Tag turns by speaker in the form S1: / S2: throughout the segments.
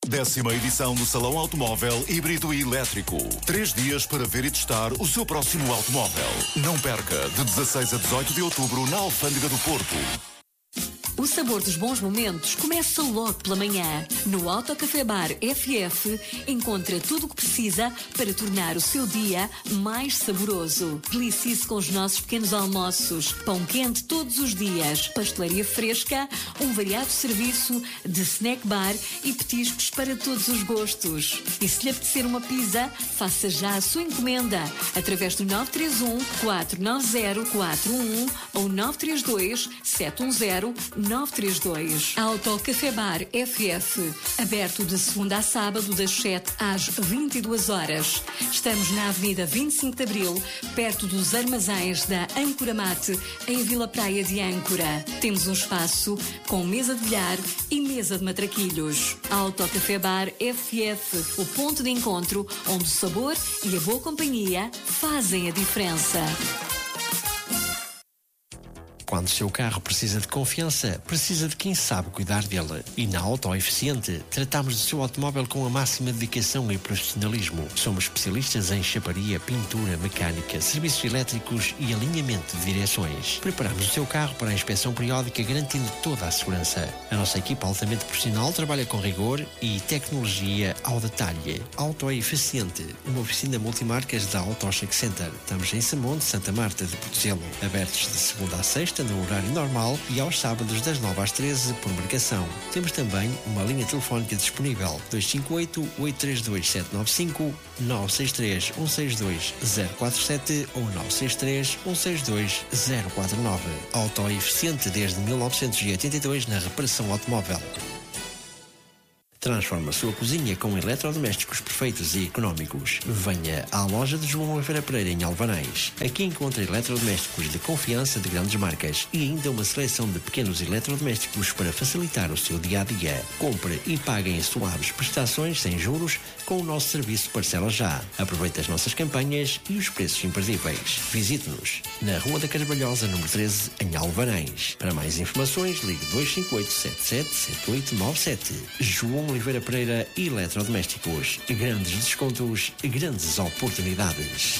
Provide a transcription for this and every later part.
S1: 10ª edição do Salão Automóvel Híbrido e Elétrico. 3 dias para ver e testar o seu próximo automóvel. Não perca, de 16 a 18 de outubro na Alfândega do Porto.
S2: O sabor dos bons momentos começa logo pela manhã. No Autocafé Bar FF, encontra tudo o que precisa para tornar o seu dia mais saboroso. Delicie-se com os nossos pequenos almoços, pão quente todos os dias, pastelaria fresca, um variado serviço de snack bar e petiscos para todos os gostos. E se lhe apetecer uma pizza, faça já a sua encomenda através do 931-490-411 ou 932-710-932. Autocafé Bar FF, aberto de segunda a sábado das 7 às 22 horas. Estamos na Avenida 25 de Abril, perto dos armazéns da Âncora Mate, em Vila Praia de Âncora. Temos um espaço com mesa de bilhar e mesa de matraquilhos. Autocafé Bar FF, o ponto de encontro onde o sabor e a boa companhia fazem a diferença.
S3: Quando o seu carro precisa de confiança, precisa de quem sabe cuidar dele. E na Auto Eficiente, tratamos do seu automóvel com a máxima dedicação e profissionalismo. Somos especialistas em chaparia, pintura, mecânica, serviços elétricos e alinhamento de direções. Preparamos o seu carro para a inspeção periódica, garantindo toda a segurança. A nossa equipa altamente profissional trabalha com rigor e tecnologia ao detalhe. Auto Eficiente, uma oficina multimarcas da Auto Check Center. Estamos em Samonte, Santa Marta de Portela. Abertos de segunda a sexta, no horário normal, e aos sábados das 9 às 13 por marcação. Temos também uma linha telefónica disponível: 258-832-795, 963-162-047 ou 963-162-049. Auto Eficiente desde 1982 na reparação automóvel. Transforma a sua cozinha com eletrodomésticos perfeitos e económicos. Venha à loja de João Oliveira Pereira em Alvarães. Aqui encontra eletrodomésticos de confiança de grandes marcas e ainda uma seleção de pequenos eletrodomésticos para facilitar o seu dia-a-dia. Compre e pague em suaves prestações sem juros com o nosso serviço Parcela Já. Aproveite as nossas campanhas e os preços imperdíveis. Visite-nos na Rua da Carvalhosa, número 13, em Alvarães. Para mais informações, ligue 258-777897. João Oliveira Pereira Eletrodomésticos. Grandes descontos, grandes oportunidades.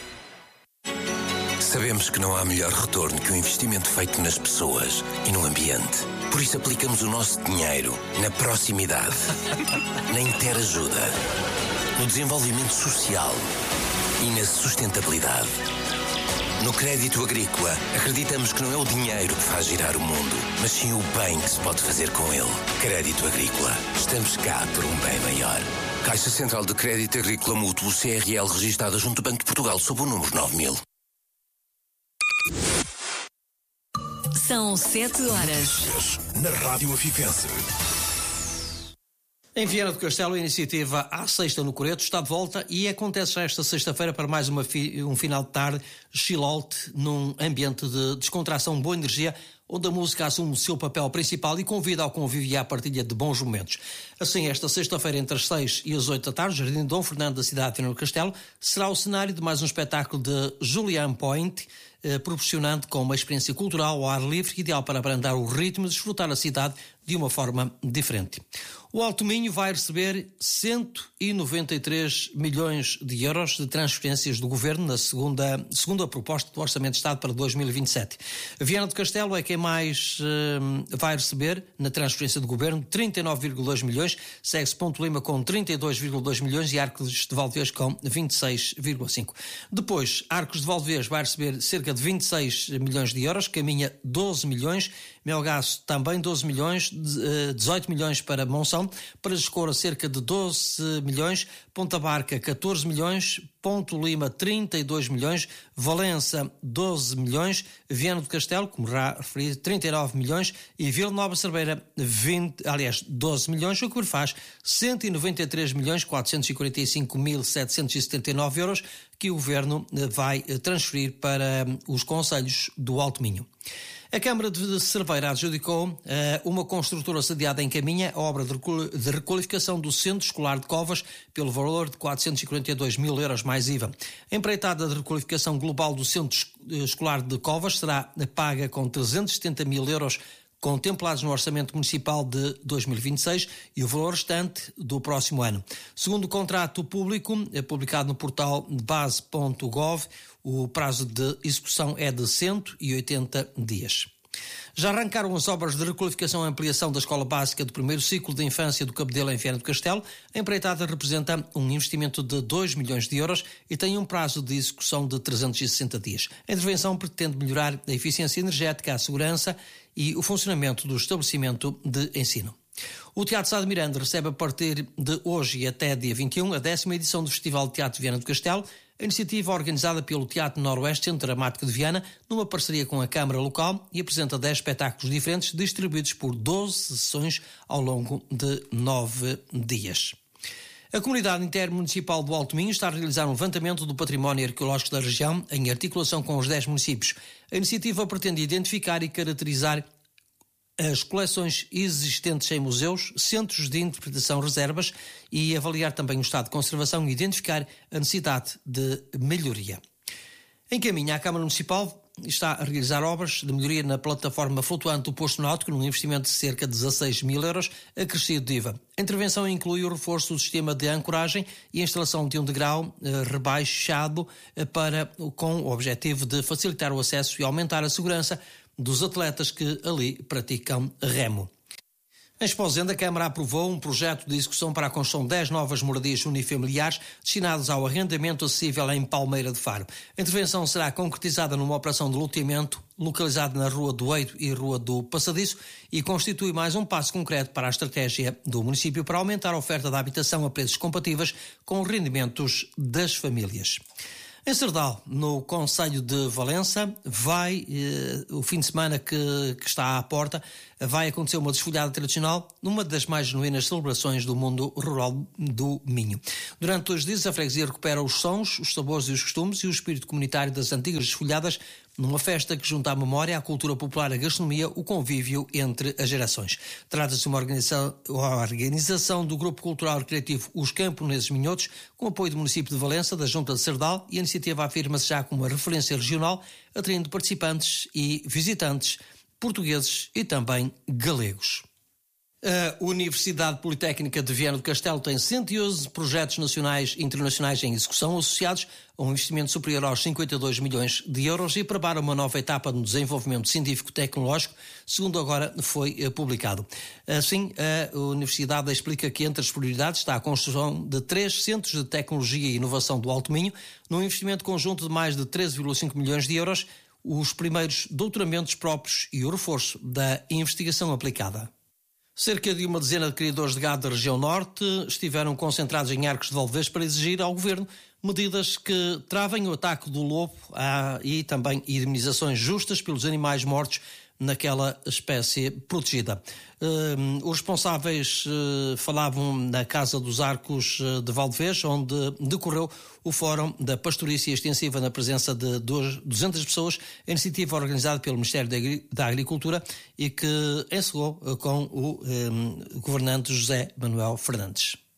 S4: Sabemos que não há melhor retorno que o investimento feito nas pessoas e no ambiente. Por isso aplicamos o nosso dinheiro na proximidade, na interajuda, no desenvolvimento social e na sustentabilidade. No crédito agrícola, acreditamos que não é o dinheiro que faz girar o mundo, mas sim o bem que se pode fazer com ele. Crédito agrícola. Estamos cá por um bem maior. Caixa Central de Crédito Agrícola Mútuo CRL, registada junto ao Banco de Portugal sob o número 9000.
S2: São 7 horas.
S1: Na Rádio Afifense.
S5: Em Viana do Castelo, a iniciativa À Sexta no Coreto está de volta e acontece já esta sexta-feira para mais um final de tarde chill-out num ambiente de descontração, boa energia, onde a música assume o seu papel principal e convida ao convívio e à partilha de bons momentos. Assim, esta sexta-feira, entre as 6 e as 8 da tarde, o Jardim Dom Fernando da cidade de Viana do Castelo será o cenário de mais um espetáculo de Julian Point, proporcionando com uma experiência cultural ao ar livre, ideal para abrandar o ritmo e desfrutar a cidade de uma forma diferente. O Alto Minho vai receber 193 milhões de euros de transferências do Governo na segunda proposta do Orçamento de Estado para 2027. A Viana do Castelo é quem mais vai receber na transferência do Governo, 39,2 milhões, segue-se Ponte Lima com 32,2 milhões e Arcos de Valdevez com 26,5. Depois, Arcos de Valdevez vai receber cerca de 26 milhões de euros, Caminha 12 milhões, Melgaço também 12 milhões, 18 milhões para Monção, para Escoura cerca de 12 milhões, Ponta Barca 14 milhões, Ponte Lima 32 milhões, Valença 12 milhões, Viana do Castelo, como já referi, 39 milhões e Vila Nova de Cerveira 12 milhões, o que faz 193 milhões 445.779 euros que o Governo vai transferir para os concelhos do Alto Minho. A Câmara de Cerveira adjudicou uma construtora sediada em Caminha a obra de requalificação do Centro Escolar de Covas pelo valor de 442 mil euros mais IVA. A empreitada de requalificação global do Centro Escolar de Covas será paga com 370 mil euros contemplados no Orçamento Municipal de 2026 e o valor restante do próximo ano. Segundo o contrato público, publicado no portal base.gov, o prazo de execução é de 180 dias. Já arrancaram as obras de requalificação e ampliação da Escola Básica do primeiro ciclo de infância do Cabedelo em Viana do Castelo. A empreitada representa um investimento de 2 milhões de euros e tem um prazo de execução de 360 dias. A intervenção pretende melhorar a eficiência energética, a segurança e o funcionamento do estabelecimento de ensino. O Teatro Sá de Miranda recebe a partir de hoje e até dia 21 a 10ª edição do Festival de Teatro de Viana do Castelo, a iniciativa organizada pelo Teatro Noroeste Centro Dramático de Viana, numa parceria com a Câmara Local, e apresenta 10 espetáculos diferentes distribuídos por 12 sessões ao longo de 9 dias. A Comunidade Intermunicipal do Alto Minho está a realizar um levantamento do património arqueológico da região em articulação com os 10 municípios. A iniciativa pretende identificar e caracterizar as coleções existentes em museus, centros de interpretação, reservas e avaliar também o estado de conservação e identificar a necessidade de melhoria. Em caminho, a Câmara Municipal está a realizar obras de melhoria na plataforma flutuante do posto náutico num investimento de cerca de 16 mil euros, acrescido de IVA. A intervenção inclui o reforço do sistema de ancoragem e a instalação de um degrau rebaixado com o objetivo de facilitar o acesso e aumentar a segurança dos atletas que ali praticam remo. Em Esposende, a Câmara aprovou um projeto de execução para a construção de 10 novas moradias unifamiliares destinadas ao arrendamento acessível em Palmeira de Faro. A intervenção será concretizada numa operação de loteamento localizada na Rua do Eiro e Rua do Passadiço e constitui mais um passo concreto para a estratégia do município para aumentar a oferta de habitação a preços compatíveis com os rendimentos das famílias. Em Serdal, no concelho de Valença, o fim de semana que está à porta, vai acontecer uma desfolhada tradicional numa das mais genuínas celebrações do mundo rural do Minho. Durante 2 dias, a freguesia recupera os sons, os sabores e os costumes e o espírito comunitário das antigas desfolhadas numa festa que junta à memória, à cultura popular, a gastronomia, o convívio entre as gerações. Trata-se de uma organização do Grupo Cultural Recreativo Os Camponeses Minhotos, com apoio do município de Valença, da Junta de Serdal, e a iniciativa afirma-se já como uma referência regional, atraindo participantes e visitantes portugueses e também galegos. A Universidade Politécnica de Viana do Castelo tem 111 projetos nacionais e internacionais em execução associados a um investimento superior aos 52 milhões de euros e prepara uma nova etapa no desenvolvimento científico-tecnológico, segundo agora foi publicado. Assim, a Universidade explica que entre as prioridades está a construção de 3 centros de tecnologia e inovação do Alto Minho, num investimento conjunto de mais de 13,5 milhões de euros, os primeiros doutoramentos próprios e o reforço da investigação aplicada. Cerca de uma dezena de criadores de gado da região norte estiveram concentrados em Arcos de Valdevez para exigir ao governo medidas que travem o ataque do lobo e também indemnizações justas pelos animais mortos naquela espécie protegida. Os responsáveis falavam na Casa dos Arcos de Valdevez, onde decorreu o Fórum da Pastorícia Extensiva na presença de 200 pessoas, a iniciativa organizada pelo Ministério da Agricultura e que encerrou com o governante José Manuel Fernandes.